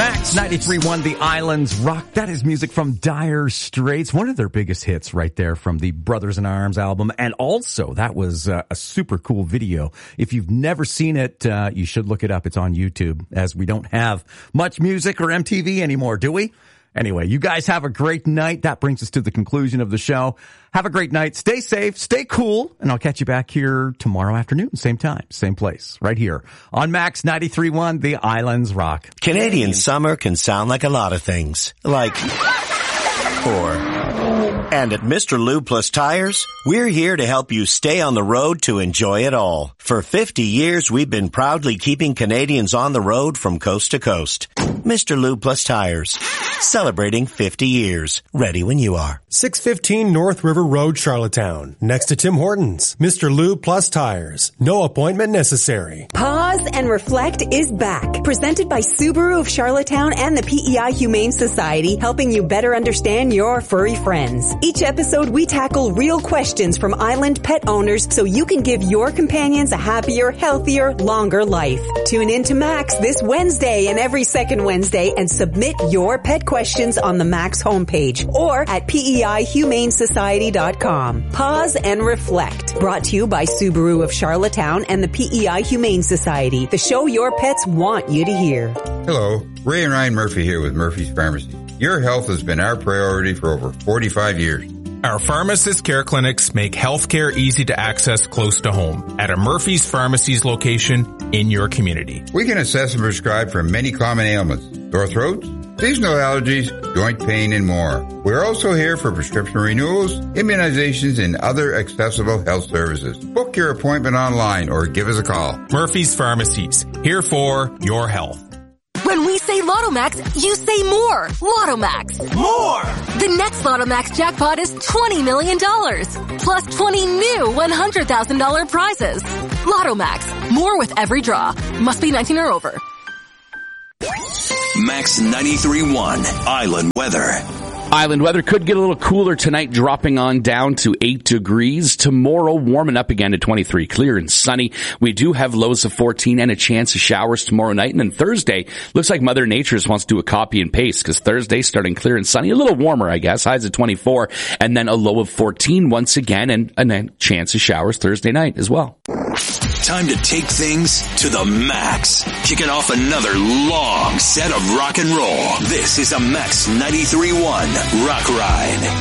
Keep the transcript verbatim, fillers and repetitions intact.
Max ninety-three point one, The Islands Rock. That is music from Dire Straits, one of their biggest hits right there from the Brothers in Arms album. And also, that was uh, a super cool video. If you've never seen it, uh, you should look it up. It's on YouTube, as we don't have much music or M T V anymore, do we? Anyway, you guys have a great night. That brings us to the conclusion of the show. Have a great night. Stay safe, stay cool, and I'll catch you back here tomorrow afternoon, same time, same place, right here on Max ninety-three point one, The Islands Rock. Canadian summer can sound like a lot of things, like or. And at Mister Lube Plus Tires, we're here to help you stay on the road to enjoy it all. For fifty years, we've been proudly keeping Canadians on the road from coast to coast. Mister Lube Plus Tires, celebrating fifty years. Ready when you are. six fifteen North River Road, Charlottetown. Next to Tim Hortons. Mister Lube Plus Tires. No appointment necessary. Pause and Reflect is back. Presented by Subaru of Charlottetown and the P E I Humane Society, helping you better understand your furry friends. Each episode, we tackle real questions from island pet owners so you can give your companions a happier, healthier, longer life. Tune in to Max this Wednesday and every second Wednesday and submit your pet questions on the Max homepage or at P E I humane society dot com. Pause and Reflect. Brought to you by Subaru of Charlottetown and the P E I Humane Society, the show your pets want you to hear. Hello, Ray and Ryan Murphy here with Murphy's Pharmacy. Your health has been our priority for over forty-five years. Our pharmacist care clinics make healthcare easy to access close to home at a Murphy's Pharmacy's location in your community. We can assess and prescribe for many common ailments, sore throats, seasonal allergies, joint pain, and more. We're also here for prescription renewals, immunizations, and other accessible health services. Book your appointment online or give us a call. Murphy's Pharmacies, here for your health. When we say Lotto Max, you say more. Lotto Max. More! The next Lotto Max jackpot is twenty million dollars. Plus twenty new one hundred thousand dollars prizes. Lotto Max. More with every draw. Must be nineteen or over. Max ninety-three point one. Island weather. Island weather could get a little cooler tonight, dropping on down to eight degrees. Tomorrow, warming up again to twenty-three, clear and sunny. We do have lows of fourteen and a chance of showers tomorrow night. And then Thursday, looks like Mother Nature just wants to do a copy and paste, because Thursday starting clear and sunny, a little warmer, I guess, highs of twenty-four, and then a low of fourteen once again, and, and a chance of showers Thursday night as well. Time to take things to the max. Kicking off another long set of rock and roll. This is a Max ninety-three point one Rock Ride.